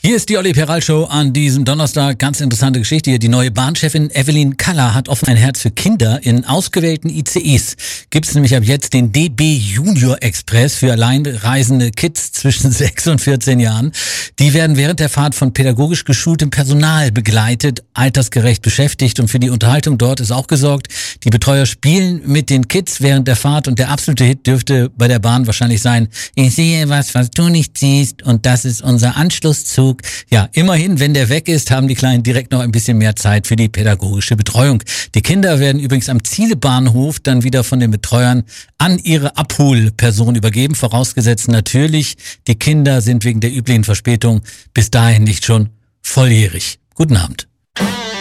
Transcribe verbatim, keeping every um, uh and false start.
Hier ist die Olli Peral Show an diesem Donnerstag. Ganz interessante Geschichte hier. Die neue Bahnchefin Evelyn Kaller hat offen ein Herz für Kinder. In ausgewählten I C Es gibt es nämlich ab jetzt den D B Junior Express für alleinreisende Kids zwischen sechs und vierzehn Jahren. Die werden während der Fahrt von pädagogisch geschultem Personal begleitet, altersgerecht beschäftigt, und für die Unterhaltung dort ist auch gesorgt. Die Betreuer spielen mit den Kids während der Fahrt, und der absolute Hit dürfte bei der Bahn wahrscheinlich sein: Ich sehe was, was du nicht siehst, und das ist unser Anschlusszug. Ja, immerhin, wenn der weg ist, haben die Kleinen direkt noch ein bisschen mehr Zeit für die pädagogische Betreuung. Die Kinder werden übrigens am Zielebahnhof dann wieder von den Betreuern an ihre Abholperson übergeben, vorausgesetzt natürlich, die Kinder sind wegen der üblichen Verspätung bis dahin nicht schon volljährig. Guten Abend.